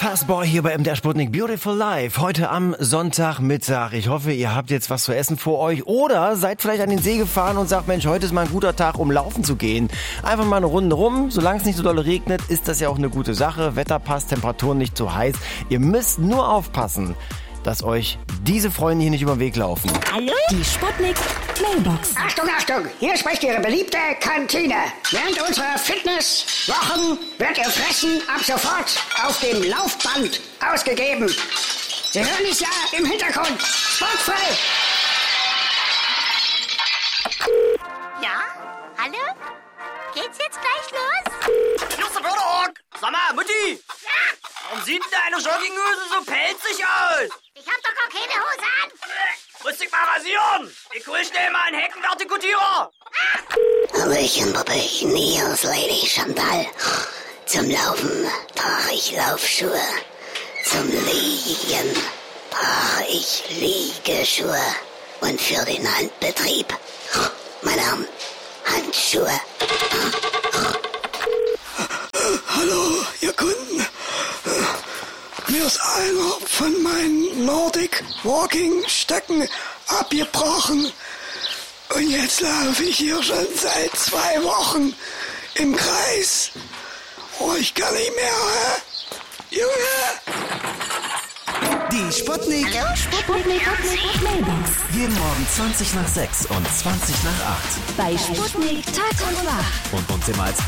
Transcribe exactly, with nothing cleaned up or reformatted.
Fuzzboy hier bei M D R Sputnik Beautiful Life. Heute am Sonntagmittag. Ich hoffe, ihr habt jetzt was zu essen vor euch oder seid vielleicht an den See gefahren und sagt, Mensch, heute ist mal ein guter Tag, um laufen zu gehen. Einfach mal eine Runde rum. Solange es nicht so doll regnet, ist das ja auch eine gute Sache. Wetter passt, Temperaturen nicht zu heiß. Ihr müsst nur aufpassen, dass euch diese Freunde hier nicht über den Weg laufen. Hallo? Die Sputnik Mailbox. Achtung, Achtung! Hier spricht Ihre beliebte Kantine. Während unserer Fitnesswochen wird Ihr Fressen ab sofort auf dem Laufband ausgegeben. Sie hören es ja im Hintergrund. Sportfrei! Ja? Hallo? Geht's jetzt gleich los? Hier ist der Bürgerhawk! Sag mal, Mutti! Ja? Warum sieht denn deine Jogginghose so pelzig aus? Ich hab doch gar keine Hose an! Musst dich mal rasieren! Ich hol schnell mal einen Heckenvertikutierer! Hallöchen, Puppchen, hier ist Lady Chantal. Zum Laufen trage ich Laufschuhe. Zum Liegen trage ich Liegeschuhe. Und für den Handbetrieb, meine Damen, Handschuhe. Hallo, ihr Kunden. Mir ist einer von meinen Nordic Walking Stöcken abgebrochen. Und jetzt laufe ich hier schon seit zwei Wochen im Kreis. Oh, ich kann nicht mehr, hä? Junge! Die Sputnik. Hallo? Sputnik, Sputnik Mailbox. Jeden Morgen zwanzig nach sechs und zwanzig nach acht. Bei Sputnik Tag und Nacht. Und uns immer als